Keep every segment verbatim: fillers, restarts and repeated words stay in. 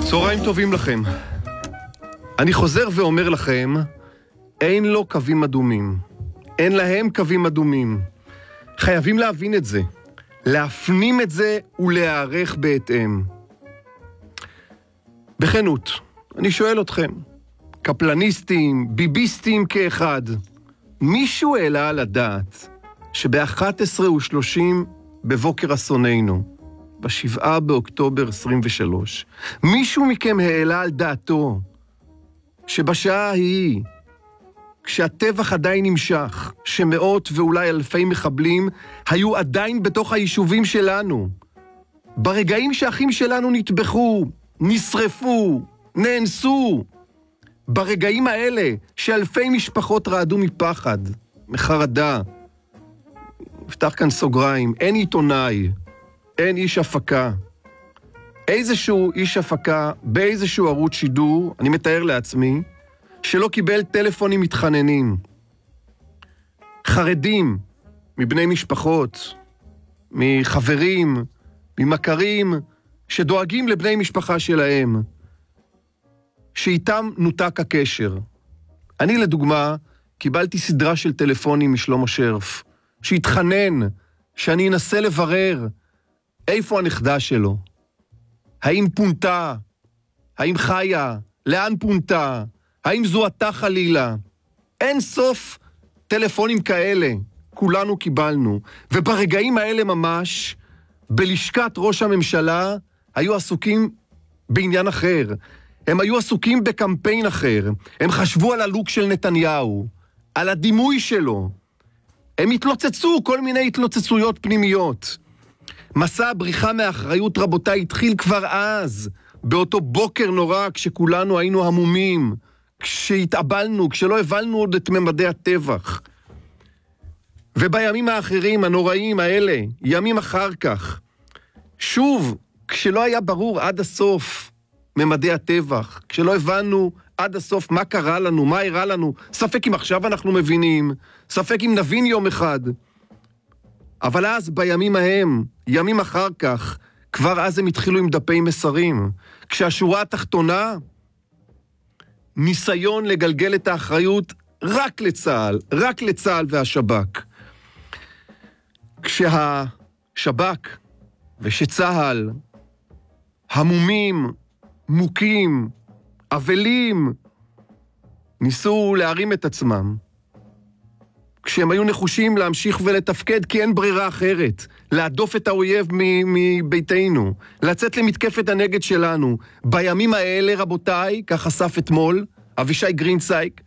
צהריים טובים לכם. אני חוזר ואומר לכם, אין לו קווים אדומים. אין להם קווים אדומים. חייבים להבין את זה, להפנים את זה ולהערך בהתאם. בכנות, אני שואל אתכם, קפלניסטים, ביביסטים כאחד, מישהו העלה על הדעת שב-אחת עשרה ושלושים בבוקר אסוננו, בשבעה באוקטובר עשרים ושלוש, מישהו מכם העלה על דעתו שבשעה ההיא, כשהטבח עדיין נמשך, שמאות ואולי אלפי מחבלים היו עדיין בתוך היישובים שלנו, ברגעים שהאחים שלנו נטבחו, נשרפו, נאנסו, ברגעים האלה שאלפי משפחות רעדו מפחד, מחרדה, נפתח כאן סוגריים, אין עיתונאי, אין איש הפקה. איזשהו איש הפקה באיזשהו ערוץ שידור, אני מתאר לעצמי, שלא קיבל טלפונים מתחננים. חרדים מבני משפחות, מחברים, ממכרים, שדואגים לבני משפחה שלהם, שאיתם נותק הקשר. אני לדוגמה קיבלתי סדרה של טלפונים משלמה שרף, שהתחנן שאני אנסה לברר איפה הנכדה שלו. האם פונתה? האם חיה? לאן פונתה? האם זוהתה חלילה? אין סוף טלפונים כאלה, כולנו קיבלנו. וברגעים האלה ממש, בלשכת ראש הממשלה, היו עסוקים בעניין אחר. הם היו עסוקים בקמפיין אחר. הם חשבו על הלוק של נתניהו, על הדימוי שלו. הם התלוצצו כל מיני התלוצצויות פנימיות. מסע הבריחה מאחריות, רבותיי, התחיל כבר אז, באותו בוקר נורא, כשכולנו היינו המומים, כשהתאבלנו, כשלא הבלנו עוד את ממדי הטבח. ובימים האחרים, הנוראים האלה, ימים אחר כך, שוב, כשלא היה ברור עד הסוף ממדי הטבח, כשלא הבנו עד הסוף מה קרה לנו, מה הראה לנו, ספק אם עכשיו אנחנו מבינים, ספק אם נבין יום אחד. אבל אז בימים ההם, ימים אחר כך, כבר אז הם התחילו עם דפי מסרים. כשהשורה התחתונה, ניסיון לגלגל את האחריות רק לצה"ל, רק לצה"ל והשב"כ. כשהשב"כ ושצה"ל, המומים, מוכים, אבלים, ניסו להרים את עצמם. כשהם היו נחושים להמשיך ולתפקד, כי אין ברירה אחרת, להדוף את האויב מביתנו, לצאת למתקפת הנגד שלנו. בימים האלה, רבותיי, כך חשף אתמול, אבישי גרינצייג,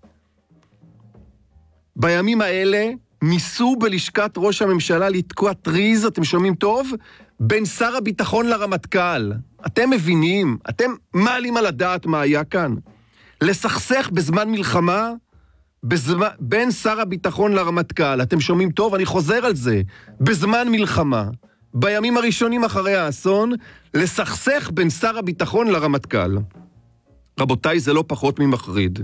בימים האלה ניסו בלשכת ראש הממשלה לתקוע טריז, אתם שומעים טוב? בין שר הביטחון לרמטכ"ל. אתם מבינים? אתם מעלים על הדעת מה היה כאן? לסכסך בזמן מלחמה בזמן, בין שר הביטחון לרמטכ"ל. אתם שומעים טוב? אני חוזר על זה. בזמן מלחמה, בימים הראשונים אחרי האסון, לסכסך בין שר הביטחון לרמטכ"ל. רבותיי, זה לא פחות ממחריד.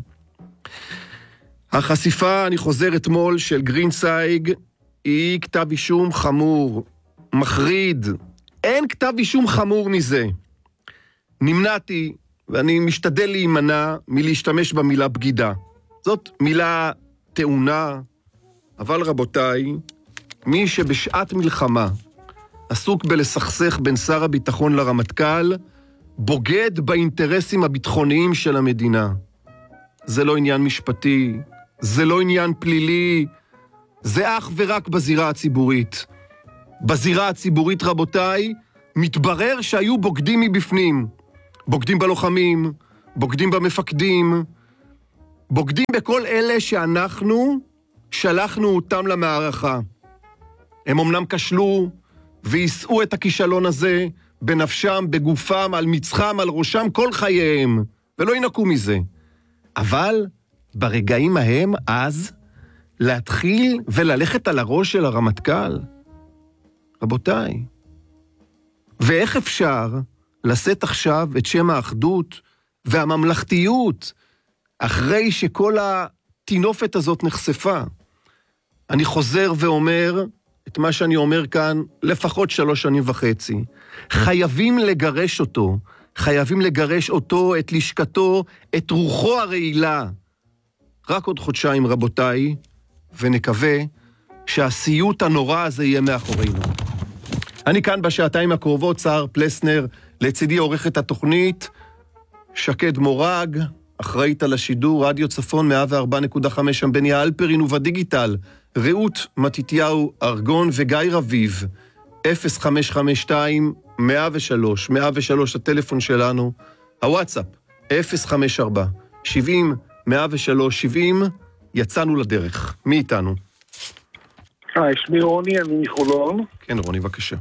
החשיפה, אני חוזר אתמול, של גרינצייג, היא כתב אישום חמור, מחריד. אין כתב אישום חמור מזה. נמנעתי, ואני משתדל להימנע מלהשתמש במילה בגידה. זאת מילה טעונה, אבל רבותיי, מי שבשעת מלחמה עסוק בלסכסך בין שר הביטחון לרמטכ"ל, בוגד באינטרסים הביטחוניים של המדינה. זה לא עניין משפטי, זה לא עניין פלילי, זה אך ורק בזירה הציבורית. בזירה הציבורית, רבותיי, מתברר שהיו בוגדים מבפנים. בוגדים בלוחמים, בוגדים במפקדים, בוגדים בכל אלה שאנחנו שלחנו אותם למערכה. הם אמנם כשלו ויסעו את הכישלון הזה בנפשם, בגופם, על מצחם, על ראשם, כל חייהם, ולא ינקו מזה. אבל ברגעים ההם, אז, להתחיל וללכת על הראש של הרמטכ"ל. רבותיי, ואיך אפשר לשאת עכשיו את שם האחדות והממלכתיות אחרי שכל התינופת הזאת נחשפה? אני חוזר ואומר את מה שאני אומר כאן לפחות שלוש שנים וחצי. חייבים לגרש אותו, חייבים לגרש אותו, את לשכתו, את רוחו הרעילה. רק עוד חודשיים, רבותיי, ונקווה שהסיוט הנורא הזה יהיה מאחורינו. אני כאן בשעתיים הקרובות, סער פלסנר, לצידי עורכת התוכנית, שקד מורג, אחראית על השידור, רדיו צפון מאה וארבע נקודה חמש, שם בני האלפרין ובדיגיטל, רעות מתיתיהו ארגון וגיא רביב, אפס חמש חמש שתיים מאה ושלוש, מאה ושלוש הטלפון שלנו, הוואטסאפ, אפס חמש ארבע שבעים מאה ושלוש שבעים, יצאנו לדרך. מי איתנו? היי, שמי רוני, אני מחולון. כן, רוני, בבקשה.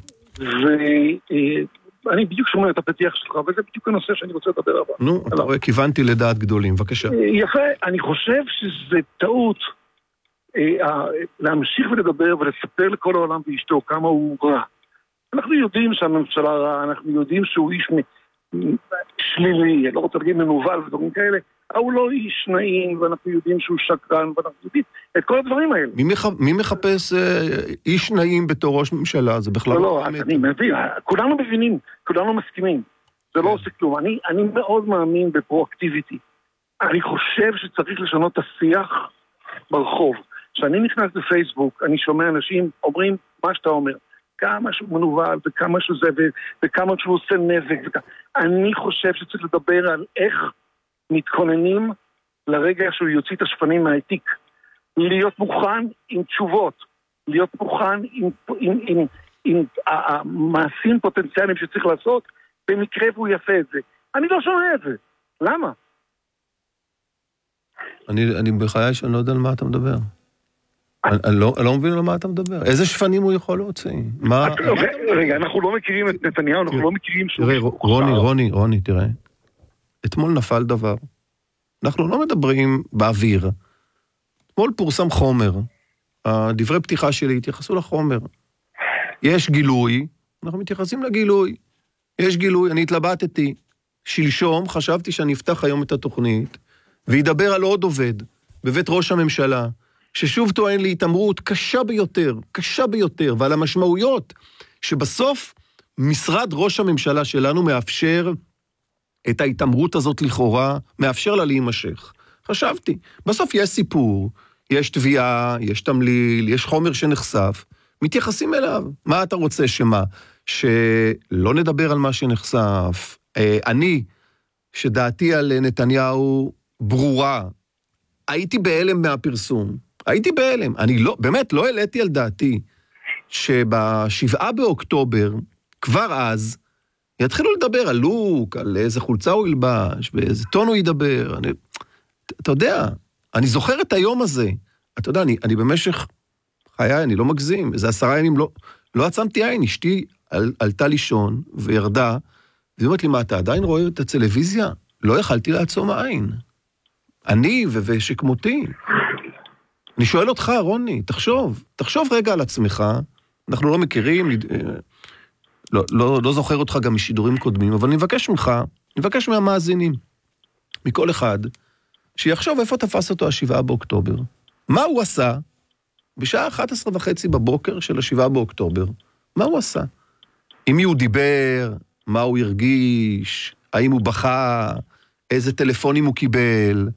ואני בדיוק שומע את הפתיח שלך, וזה בדיוק הנושא שאני רוצה לדבר עליו. נו, אתה רואה, כיוונתי לדעת גדולים, בבקשה. יפה, אני חושב שזה טעות להמשיך ולדבר ולספר לכל העולם ואשתו כמה הוא רע. אנחנו יודעים שהממשלה רע, אנחנו יודעים שהוא איש שלילי, אני לא רוצה להגיד מנוול ודברים כאלה, הוא לא איש נעים, ואנחנו יודעים שהוא שקרן, ואנחנו יודעים את כל הדברים האלה. מי, מח... מי מחפש אה, איש נעים בתור ראש ממשלה? זה בכלל לא, לא, אני מבין, כולנו מבינים, כולנו מסכימים, זה לא עושה כלום. אני, אני מאוד מאמין בפרואקטיביטי. אני חושב שצריך לשנות את השיח ברחוב. כשאני נכנס לפייסבוק, אני שומע אנשים אומרים מה שאתה אומר, כמה שהוא מנוול, וכמה שהוא זה, וכמה שהוא עושה נזק. וכמה... אני חושב שצריך לדבר על איך מתכוננים לרגע שהוא יוציא את השפנים מהעתיק. להיות מוכן עם תשובות, להיות מוכן עם, עם, עם, עם המעשים פוטנציאליים שצריך לעשות, במקרה והוא יעשה את זה. אני לא שומע את זה. למה? אני, אני בחיי שאני לא יודע על מה אתה מדבר. אני, אני, לא, אני לא מבין על מה אתה מדבר. איזה שפנים הוא יכול להוציא? מה... רגע, אנחנו לא מכירים את נתניהו, אנחנו לא מכירים... תראה, רוני, רוני, רוני, תראה. אתמול נפל דבר. אנחנו לא מדברים באוויר. אתמול פורסם חומר. הדברי פתיחה שלי התייחסו לחומר. יש גילוי, אנחנו מתייחסים לגילוי. יש גילוי, אני התלבטתי. שלשום חשבתי שאני אפתח היום את התוכנית, וידבר על עוד עובד, בבית ראש הממשלה, ששוב טוען לי התאמרות קשה ביותר, קשה ביותר, ועל המשמעויות, שבסוף משרד ראש הממשלה שלנו מאפשר את ההתאמרות הזאת לכאורה, מאפשר לה להימשך. חשבתי, בסוף יש סיפור, יש תביעה, יש תמליל, יש חומר שנחשף, מתייחסים אליו. מה אתה רוצה שמה? שלא נדבר על מה שנחשף. אני, שדעתי על נתניהו ברורה, הייתי בהלם מהפרסום. הייתי בהלם. אני לא, באמת לא העליתי על דעתי, שבשבעה באוקטובר, כבר אז, יתחילו לדבר על לוק, על איזה חולצה הוא ילבש, באיזה טון הוא ידבר. אני, אתה יודע, אני זוכר את היום הזה. אתה יודע, אני, אני במשך חיי, אני לא מגזים, איזה עשרה ימים לא, לא עצמתי עין, אשתי על, עלתה לישון וירדה, והיא אומרת לי, מה, אתה עדיין רואה את הטלוויזיה? לא יכלתי לעצום העין. אני ושכמותי. אני שואל אותך, רוני, תחשוב, תחשוב רגע על עצמך, אנחנו לא מכירים, לא, לא, לא זוכר אותך גם משידורים קודמים, אבל אני מבקש ממך, אני מבקש מהמאזינים, מכל אחד, שיחשוב איפה תפס אותו השבעה באוקטובר. מה הוא עשה בשעה אחת עשרה וחצי בבוקר של השבעה באוקטובר? מה הוא עשה? עם מי הוא דיבר? מה הוא הרגיש? האם הוא בכה? איזה טלפונים הוא קיבל?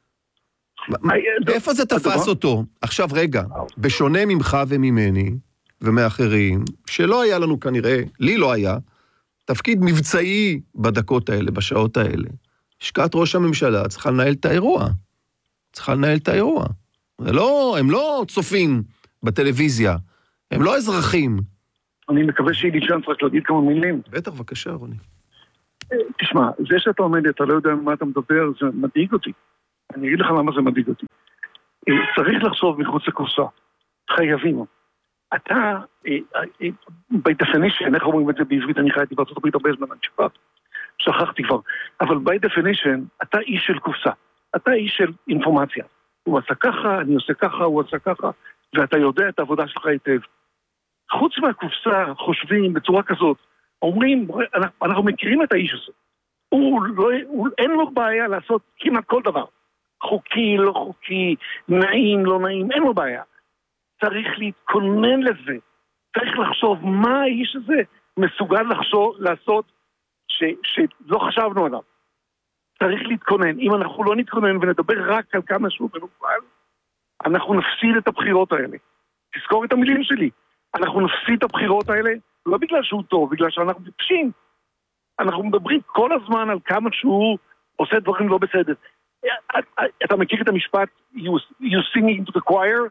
איפה זה תפס אותו? עכשיו רגע, בשונה ממך וממני ומאחרים, שלא היה לנו כנראה, לי לא היה, תפקיד מבצעי בדקות האלה, בשעות האלה. לשכת ראש הממשלה צריכה לנהל את האירוע. צריכה לנהל את האירוע. לא, הם לא צופים בטלוויזיה, הם לא אזרחים. אני מקווה שהיא לי צ'אנס רק להגיד כמה מילים. בטח, בבקשה, רוני. תשמע, זה שאתה עומד, אתה לא יודע מה אתה מדבר, זה מדאיג אותי. אני אגיד לך למה זה מדאיג אותי. צריך לחשוב מחוץ לקופסה. חייבים. אתה, by definition, איך אומרים את זה בעברית, אני חייתי בארצות הברית הרבה זמן, אני שפט, שכחתי כבר, אבל by definition, אתה איש של קופסה. אתה איש של אינפורמציה. הוא עשה ככה, אני עושה ככה, הוא עשה ככה, ואתה יודע את העבודה שלך היטב. חוץ מהקופסה, חושבים בצורה כזאת, אומרים, אנחנו, אנחנו מכירים את האיש הזה. הוא לא, הוא, אין לו בעיה לעשות כמעט כל דבר. חוקי, לא חוקי, נעים, לא נעים, אין לו בעיה. צריך להתכונן לזה. צריך לחשוב מה האיש הזה מסוגל לחשוב, לעשות, ש, שלא חשבנו עליו. צריך להתכונן. אם אנחנו לא נתכונן ונדבר רק על כמה שהוא מנובל, אנחנו נפסיד את הבחירות האלה. תזכור את המילים שלי. אנחנו נפסיד את הבחירות האלה, לא בגלל שהוא טוב, בגלל שאנחנו טיפשים. אנחנו מדברים כל הזמן על כמה שהוא עושה דברים לא בסדר. אתה מכיר את המשפט you, you singing to the choir?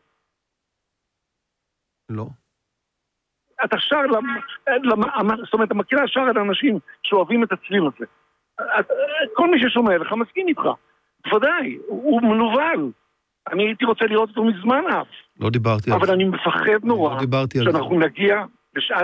לא. אתה שר, זאת אומרת, אתה מכיר שר על אנשים שאוהבים את הצליל הזה. כל מי ששומע לך מסכים איתך. בוודאי, הוא מנוול. אני הייתי רוצה לראות אותו מזמן אף. לא דיברתי על זה. אבל אני מפחד נורא שאנחנו נגיע בשעת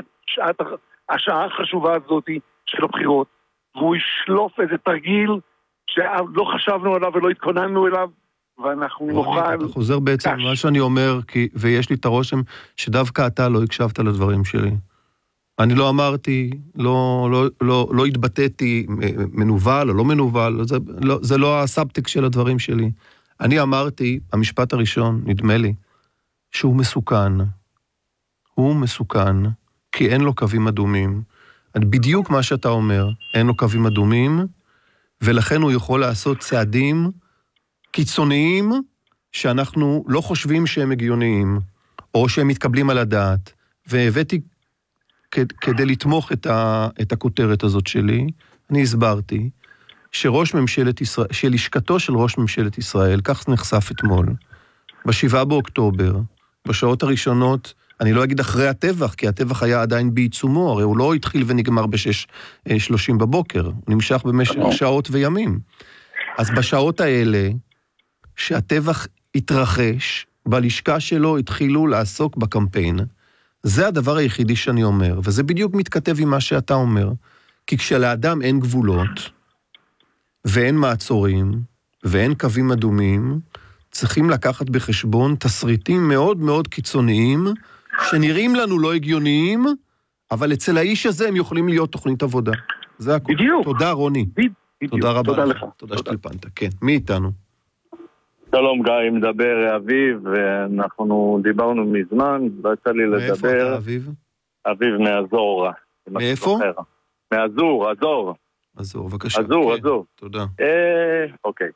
השעה החשובה הזאת של הבחירות, והוא ישלוף איזה תרגיל שלא חשבנו עליו ולא התכוננו אליו, ואנחנו נוכל... אתה חוזר בעצם מה שאני אומר, ויש לי את הרושם שדווקא אתה לא הקשבת לדברים שלי. אני לא אמרתי, לא, לא, לא, לא התבטאתי מנוול או לא מנוול, זה לא, זה לא הסאבטקסט של הדברים שלי. אני אמרתי, המשפט הראשון, נדמה לי, שהוא מסוכן. הוא מסוכן, כי אין לו קווים אדומים. בדיוק מה שאתה אומר, אין לו קווים אדומים, ולכן הוא יכול לעשות צעדים קיצוניים שאנחנו לא חושבים שהם הגיוניים, או שהם מתקבלים על הדעת. והבאתי כדי לתמוך את, ה, את הכותרת הזאת שלי, אני הסברתי, שראש ממשלת ישראל, שלשכתו של ראש ממשלת ישראל, כך נחשף אתמול, בשבעה באוקטובר, בשעות הראשונות, אני לא אגיד אחרי הטבח, כי הטבח היה עדיין בעיצומו, הרי הוא לא התחיל ונגמר בשש שלושים בבוקר, הוא נמשך במשך שעות וימים. אז בשעות האלה, שהטבח התרחש, בלשכה שלו התחילו לעסוק בקמפיין, זה הדבר היחידי שאני אומר, וזה בדיוק מתכתב עם מה שאתה אומר, כי כשלאדם אין גבולות, ואין מעצורים, ואין קווים אדומים, צריכים לקחת בחשבון תסריטים מאוד מאוד קיצוניים, שנראים לנו לא הגיוניים, אבל אצל האיש הזה הם יכולים להיות תוכנית עבודה. זה הכל. בדיוק. תודה רוני. בדיוק. תודה רבה. תודה לך. תודה שטלפנת. כן, מי איתנו? שלום גיא, מדבר אביב, ואנחנו דיברנו מזמן, לא יצא לי לדבר. מאיפה אתה אביב? אביב מאזור. מאיפה? מאזור, אזור. אזור, בבקשה. אזור, כן, אזור. תודה. אה, אוקיי.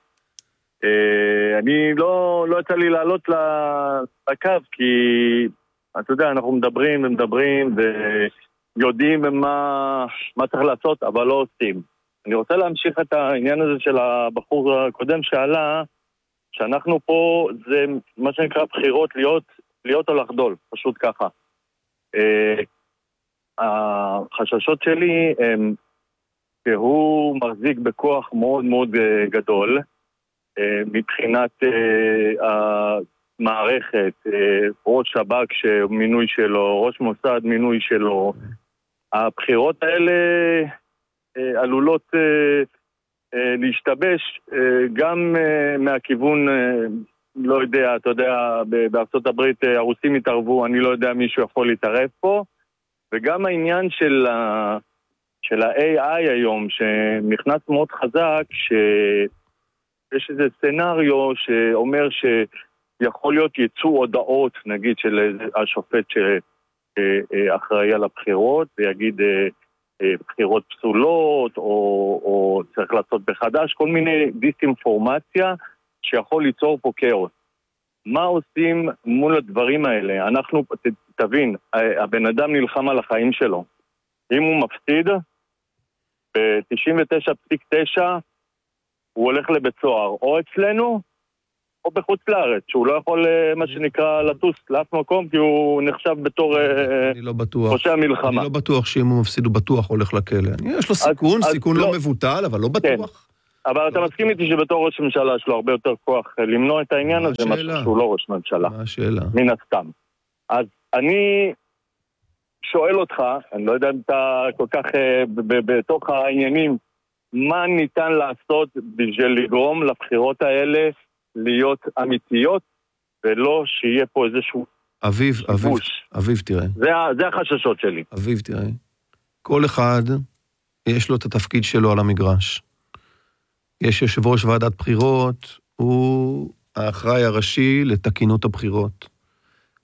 אה, אני לא, לא יצא לי לעלות לקו, כי אתה יודע, אנחנו מדברים ומדברים ויודעים מה, מה צריך לעשות, אבל לא עושים. אני רוצה להמשיך את העניין הזה של הבחור הקודם שעלה, שאנחנו פה, זה מה שנקרא בחירות, להיות, להיות או לחדול, פשוט ככה. Uh, החששות שלי הם שהוא מחזיק בכוח מאוד מאוד uh, גדול, uh, מבחינת uh, המערכת, uh, ראש שב"כ שמינוי שלו, ראש מוסד מינוי שלו. הבחירות האלה uh, עלולות... Uh, להשתבש גם מהכיוון, לא יודע, אתה יודע, בארצות הברית הרוסים התערבו, אני לא יודע מישהו יכול להתערב פה, וגם העניין של ה של ה-איי איי היום, שנכנס מאוד חזק, שיש איזה סצנריו שאומר שיכול להיות ייצוא הודעות, נגיד, של השופט שאחראי על הבחירות, ויגיד בחירות פסולות, או, או צריך לעשות בחדש, כל מיני דיסאינפורמציה שיכול ליצור פה כאוס. מה עושים מול הדברים האלה? אנחנו, ת, תבין, הבן אדם נלחם על החיים שלו. אם הוא מפסיד, ב-תשעים ותשע נקודה תשע הוא הולך לבית סוהר, או אצלנו, או בחוץ לארץ, שהוא לא יכול, מה שנקרא, לטוס לאף מקום, כי הוא נחשב בתור פושע מלחמה. אני לא בטוח שאם הוא מפסיד, הוא בטוח הולך לכלא. יש לו סיכון, סיכון לא מבוטל, אבל לא בטוח. אבל אתה מסכים איתי שבתור ראש ממשלה יש לו הרבה יותר כוח למנוע את העניין הזה, מה שהוא לא ראש ממשלה. מה השאלה? מן הסתם. אז אני שואל אותך, אני לא יודע אם אתה כל כך בתוך העניינים, מה ניתן לעשות בשביל לגרום לבחירות האלה להיות אמיתיות, ולא שיהיה פה איזשהו אביב, אביב, אביב, תראה. זה, זה החששות שלי. אביב, תראה. כל אחד יש לו את התפקיד שלו על המגרש. יש יושב ראש ועדת בחירות, הוא האחראי הראשי לתקינות הבחירות.